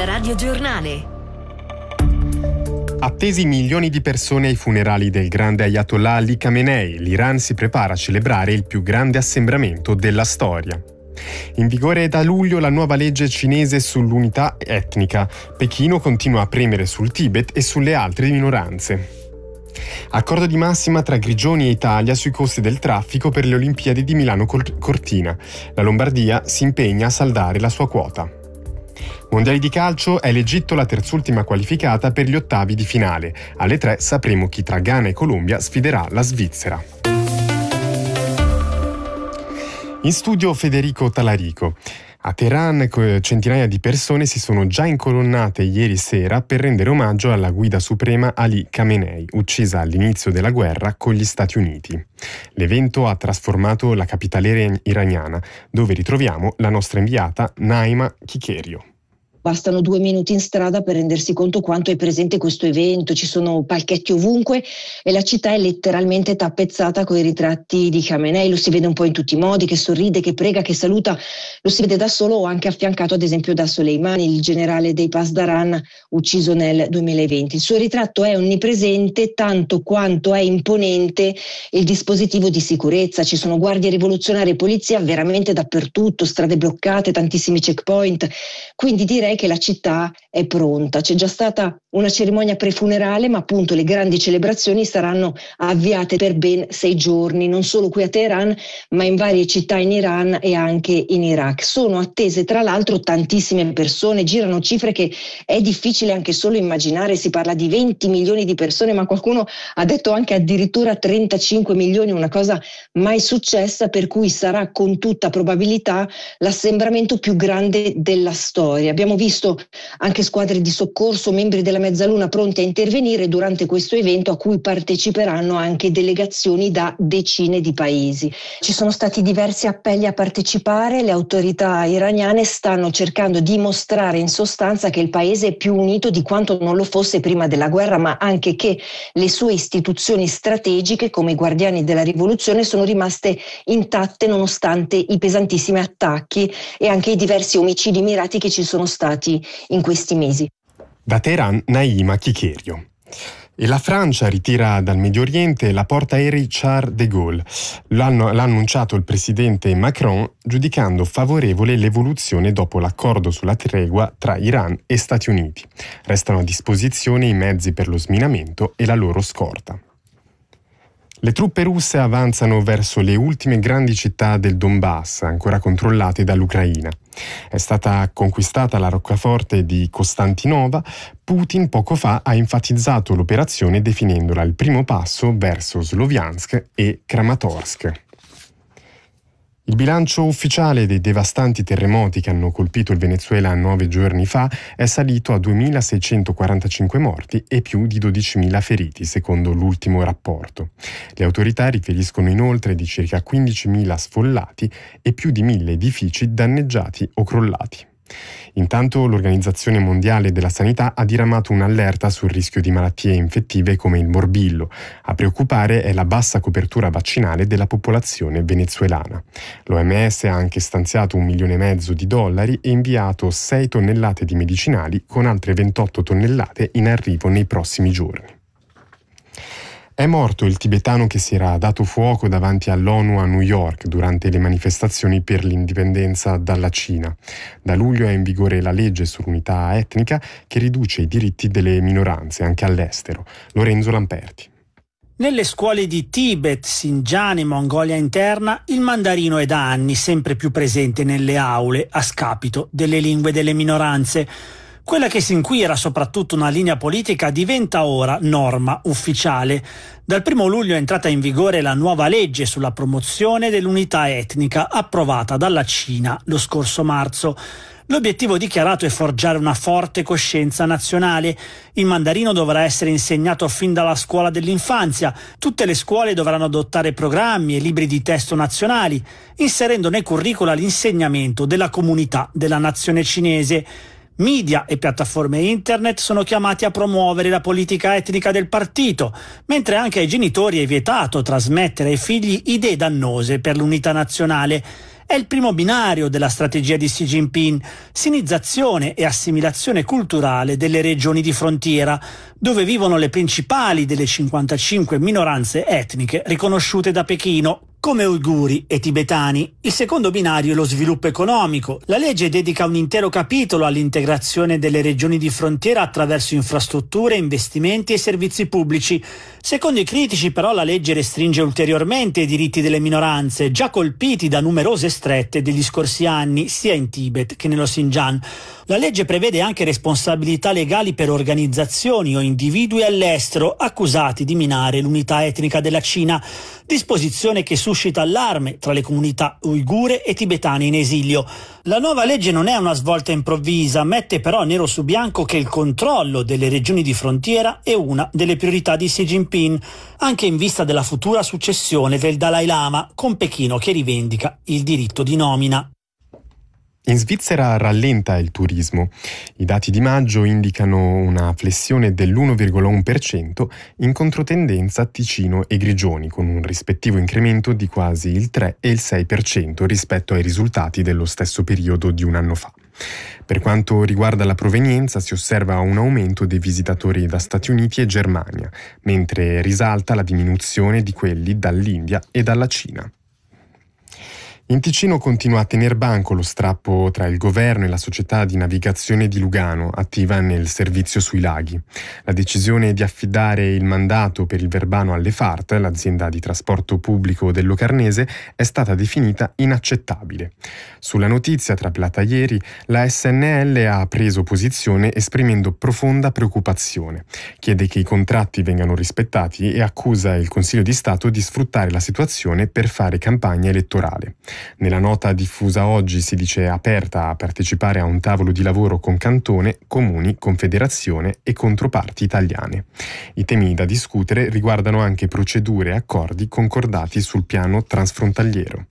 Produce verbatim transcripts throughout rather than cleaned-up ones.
Il radiogiornale. Attesi milioni di persone ai funerali del grande Ayatollah Ali Khamenei, l'Iran si prepara a celebrare il più grande assembramento della storia. In vigore da luglio la nuova legge cinese sull'unità etnica. Pechino continua a premere sul Tibet e sulle altre minoranze. Accordo di massima tra Grigioni e Italia sui costi del traffico per le Olimpiadi di Milano Cortina. La Lombardia si impegna a saldare la sua quota. Mondiali di calcio, è l'Egitto la terzultima qualificata per gli ottavi di finale. Alle tre sapremo chi tra Ghana e Colombia sfiderà la Svizzera. In studio Federico Talarico. A Teheran centinaia di persone si sono già incolonnate ieri sera per rendere omaggio alla guida suprema Ali Khamenei, uccisa all'inizio della guerra con gli Stati Uniti. L'evento ha trasformato la capitale iraniana, dove ritroviamo la nostra inviata Naima Chikerio. Bastano due minuti in strada per rendersi conto quanto è presente questo evento, ci sono palchetti ovunque e la città è letteralmente tappezzata con i ritratti di Khamenei, lo si vede un po' in tutti i modi, che sorride, che prega, che saluta, lo si vede da solo o anche affiancato ad esempio da Soleimani, il generale dei Pasdaran ucciso nel duemilaventi. Il suo ritratto è onnipresente tanto quanto è imponente il dispositivo di sicurezza, ci sono guardie rivoluzionarie e polizia veramente dappertutto, strade bloccate, tantissimi checkpoint, quindi direi che la città è pronta. C'è già stata una cerimonia prefunerale, ma appunto le grandi celebrazioni saranno avviate per ben sei giorni, non solo qui a Teheran, ma in varie città in Iran e anche in Iraq. Sono attese tra l'altro tantissime persone, girano cifre che è difficile anche solo immaginare, si parla di venti milioni di persone, ma qualcuno ha detto anche addirittura trentacinque milioni, una cosa mai successa, per cui sarà con tutta probabilità l'assembramento più grande della storia. Abbiamo visto anche squadre di soccorso, membri della Mezzaluna pronti a intervenire durante questo evento a cui parteciperanno anche delegazioni da decine di paesi. Ci sono stati diversi appelli a partecipare, le autorità iraniane stanno cercando di mostrare in sostanza che il paese è più unito di quanto non lo fosse prima della guerra, ma anche che le sue istituzioni strategiche come i guardiani della rivoluzione sono rimaste intatte nonostante i pesantissimi attacchi e anche i diversi omicidi mirati che ci sono stati in questi mesi. Da Teheran, Naima Chikerio. E la Francia ritira dal Medio Oriente la portaerei Charles de Gaulle. L'hanno, l'ha annunciato il presidente Macron, giudicando favorevole l'evoluzione dopo l'accordo sulla tregua tra Iran e Stati Uniti. Restano a disposizione i mezzi per lo sminamento e la loro scorta. Le truppe russe avanzano verso le ultime grandi città del Donbass, ancora controllate dall'Ucraina. È stata conquistata la roccaforte di Kostantinova. Putin poco fa ha enfatizzato l'operazione definendola il primo passo verso Sloviansk e Kramatorsk. Il bilancio ufficiale dei devastanti terremoti che hanno colpito il Venezuela nove giorni fa è salito a duemilaseicentoquarantacinque morti e più di dodicimila feriti, secondo l'ultimo rapporto. Le autorità riferiscono inoltre di circa quindicimila sfollati e più di mille edifici danneggiati o crollati. Intanto l'Organizzazione Mondiale della Sanità ha diramato un'allerta sul rischio di malattie infettive come il morbillo. A preoccupare è la bassa copertura vaccinale della popolazione venezuelana. L'O M S ha anche stanziato un milione e mezzo di dollari e inviato sei tonnellate di medicinali con altre ventotto tonnellate in arrivo nei prossimi giorni. È morto il tibetano che si era dato fuoco davanti all'ONU a New York durante le manifestazioni per l'indipendenza dalla Cina. Da luglio è in vigore la legge sull'unità etnica che riduce i diritti delle minoranze anche all'estero. Lorenzo Lamperti. Nelle scuole di Tibet, Xinjiang e Mongolia interna, il mandarino è da anni sempre più presente nelle aule a scapito delle lingue delle minoranze. Quella che sin qui era soprattutto una linea politica diventa ora norma ufficiale. Dal primo luglio è entrata in vigore la nuova legge sulla promozione dell'unità etnica approvata dalla Cina lo scorso marzo. L'obiettivo dichiarato è forgiare una forte coscienza nazionale. Il mandarino dovrà essere insegnato fin dalla scuola dell'infanzia. Tutte le scuole dovranno adottare programmi e libri di testo nazionali, inserendo nei curricula l'insegnamento della comunità della nazione cinese. Media e piattaforme internet sono chiamati a promuovere la politica etnica del partito, mentre anche ai genitori è vietato trasmettere ai figli idee dannose per l'unità nazionale. è il primo binario della strategia di Xi Jinping, sinizzazione e assimilazione culturale delle regioni di frontiera, dove vivono le principali delle cinquantacinque minoranze etniche riconosciute da Pechino, come uiguri e tibetani. Il secondo binario è lo sviluppo economico. La legge dedica un intero capitolo all'integrazione delle regioni di frontiera attraverso infrastrutture, investimenti e servizi pubblici. Secondo i critici, però, la legge restringe ulteriormente i diritti delle minoranze, già colpiti da numerose strette degli scorsi anni, sia in Tibet che nello Xinjiang. La legge prevede anche responsabilità legali per organizzazioni o individui all'estero accusati di minare l'unità etnica della Cina, disposizione che suscita allarme tra le comunità uigure e tibetane in esilio. La nuova legge non è una svolta improvvisa, mette però nero su bianco che il controllo delle regioni di frontiera è una delle priorità di Xi Jinping, anche in vista della futura successione del Dalai Lama, con Pechino che rivendica il diritto di nomina. In Svizzera rallenta il turismo. I dati di maggio indicano una flessione dell'uno virgola uno per cento in controtendenza Ticino e Grigioni, con un rispettivo incremento di quasi il tre e il sei per cento rispetto ai risultati dello stesso periodo di un anno fa. Per quanto riguarda la provenienza, si osserva un aumento dei visitatori da Stati Uniti e Germania, mentre risalta la diminuzione di quelli dall'India e dalla Cina. In Ticino continua a tener banco lo strappo tra il governo e la società di navigazione di Lugano, attiva nel servizio sui laghi. La decisione di affidare il mandato per il Verbano alle Fart, l'azienda di trasporto pubblico del Locarnese, è stata definita inaccettabile. Sulla notizia, traplata ieri, la S N L ha preso posizione esprimendo profonda preoccupazione. Chiede che i contratti vengano rispettati e accusa il Consiglio di Stato di sfruttare la situazione per fare campagna elettorale. Nella nota diffusa oggi si dice aperta a partecipare a un tavolo di lavoro con Cantone, Comuni, Confederazione e controparti italiane. I temi da discutere riguardano anche procedure e accordi concordati sul piano transfrontaliero.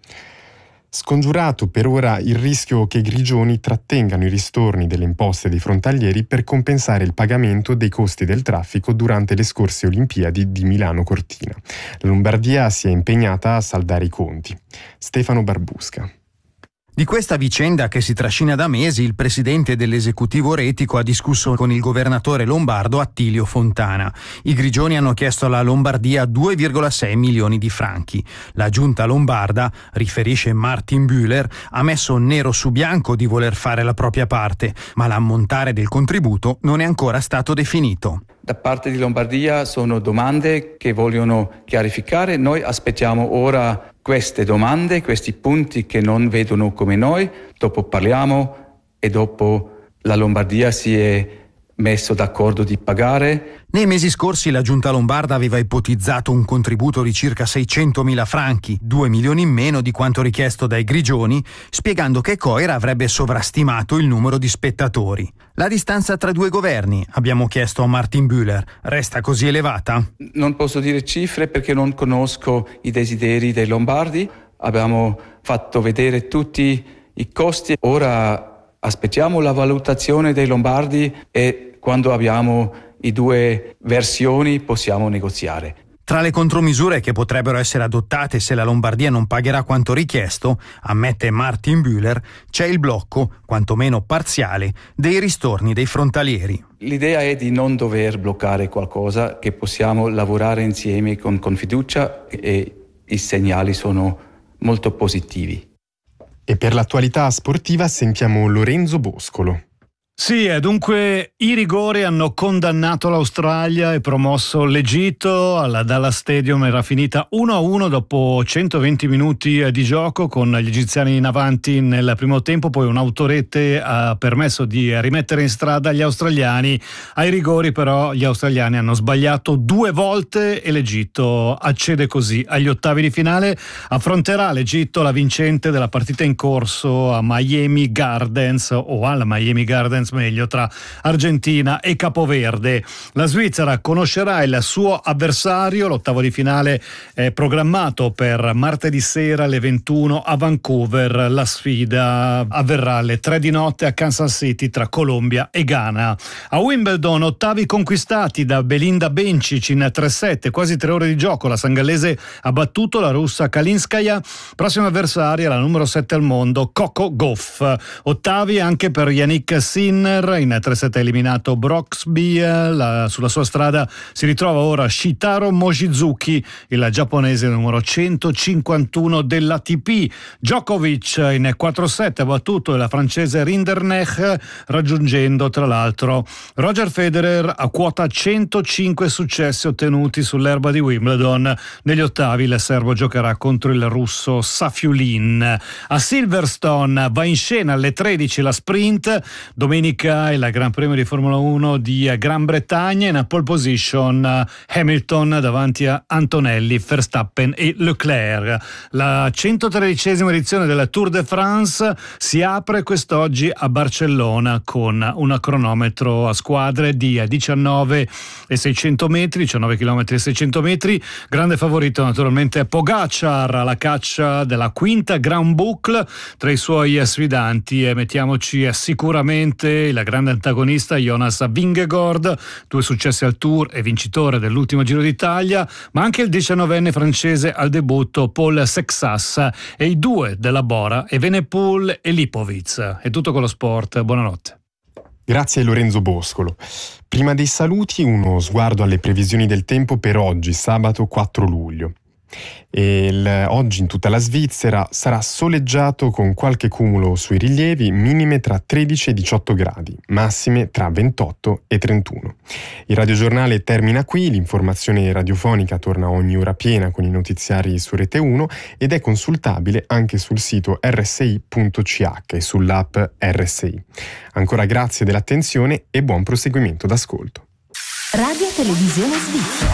Scongiurato per ora il rischio che i Grigioni trattengano i ristorni delle imposte dei frontalieri per compensare il pagamento dei costi del traffico durante le scorse Olimpiadi di Milano Cortina. La Lombardia si è impegnata a saldare i conti. Stefano Barbusca. Di questa vicenda che si trascina da mesi, il presidente dell'esecutivo retico ha discusso con il governatore lombardo Attilio Fontana. I Grigioni hanno chiesto alla Lombardia due virgola sei milioni di franchi. La giunta lombarda, riferisce Martin Bühler, ha messo nero su bianco di voler fare la propria parte, ma l'ammontare del contributo non è ancora stato definito. Da parte di Lombardia sono domande che vogliono chiarificare. Noi aspettiamo ora queste domande, questi punti che non vedono come noi, dopo parliamo e dopo la Lombardia si è messo d'accordo di pagare. Nei mesi scorsi la giunta lombarda aveva ipotizzato un contributo di circa seicentomila franchi, due milioni in meno di quanto richiesto dai Grigioni, spiegando che Coira avrebbe sovrastimato il numero di spettatori. La distanza tra i due governi, abbiamo chiesto a Martin Bühler, resta così elevata? Non posso dire cifre perché non conosco i desideri dei lombardi. Abbiamo fatto vedere tutti i costi. Ora aspettiamo la valutazione dei lombardi e quando abbiamo i due versioni possiamo negoziare. Tra le contromisure che potrebbero essere adottate se la Lombardia non pagherà quanto richiesto, ammette Martin Bühler, c'è il blocco, quantomeno parziale, dei ristorni dei frontalieri. L'idea è di non dover bloccare qualcosa, che possiamo lavorare insieme con, con fiducia e i segnali sono molto positivi. E per l'attualità sportiva sentiamo Lorenzo Boscolo. Sì, e dunque i rigori hanno condannato l'Australia e promosso l'Egitto. Alla Dallas Stadium era finita uno a uno dopo centoventi minuti di gioco, con gli egiziani in avanti nel primo tempo, poi un'autorete ha permesso di rimettere in strada gli australiani. Ai rigori però gli australiani hanno sbagliato due volte e l'Egitto accede così agli ottavi di finale. Affronterà l'Egitto la vincente della partita in corso a Miami Gardens o alla Miami Gardens conference meglio tra Argentina e Capoverde. La Svizzera conoscerà il suo avversario, l'ottavo di finale è programmato per martedì sera alle ventuno a Vancouver. La sfida avverrà alle tre di notte a Kansas City tra Colombia e Ghana. A Wimbledon, ottavi conquistati da Belinda Bencic in tre sette, quasi tre ore di gioco. La sangallese ha battuto la russa Kalinskaya. Prossima avversaria, la numero sette al mondo, Coco Gauff. Ottavi anche per Yannick Sinner, in tre sette ha eliminato Broxby. La, sulla sua strada si ritrova ora Shitaro Mochizuki, il giapponese numero centocinquantuno dell'A T P. Djokovic in quattro sette ha battuto la francese Rinderknech, raggiungendo tra l'altro Roger Federer a quota centocinque successi ottenuti sull'erba di Wimbledon. Negli ottavi il serbo giocherà contro il russo Safiulin. A Silverstone va in scena alle tredici la sprint. Domenica il Gran Premio di Formula uno di Gran Bretagna, in pole position Hamilton davanti a Antonelli, Verstappen e Leclerc. La centotredicesima edizione della Tour de France si apre quest'oggi a Barcellona con un cronometro a squadre di diciannove e seicento metri, diciannove chilometri e seicento metri. Grande favorito naturalmente Pogacar alla caccia della quinta Grand Boucle. Tra i suoi sfidanti e mettiamoci sicuramente il grande antagonista Jonas Vingegaard, due successi al Tour e vincitore dell'ultimo Giro d'Italia, ma anche il diciannovenne francese al debutto Paul Sexas e i due della Bora, Evenepoel e Lipovic. È tutto con lo sport, buonanotte. Grazie a Lorenzo Boscolo. Prima dei saluti, uno sguardo alle previsioni del tempo per oggi, sabato quattro luglio. E il, oggi in tutta la Svizzera sarà soleggiato con qualche cumulo sui rilievi, minime tra tredici e diciotto gradi, massime tra ventotto e trentuno. Il radiogiornale termina qui, l'informazione radiofonica torna ogni ora piena con i notiziari su Rete uno ed è consultabile anche sul sito erre esse i punto c h e sull'app erre esse i. Ancora grazie dell'attenzione e buon proseguimento d'ascolto. Radio Televisione Svizzera.